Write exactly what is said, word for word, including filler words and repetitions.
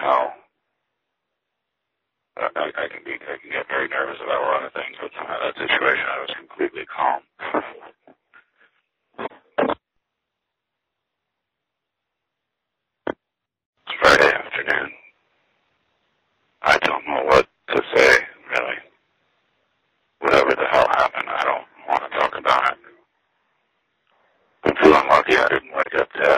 somehow I, I can be I can get very nervous about a lot of things, but somehow that situation I was completely calm. It's Friday afternoon.